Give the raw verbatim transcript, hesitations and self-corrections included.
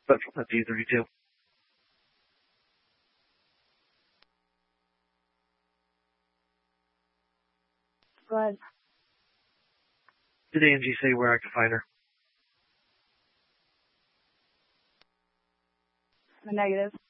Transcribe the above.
But that's E thirty-two. Go ahead. Did A N G say where I can find her? The negative.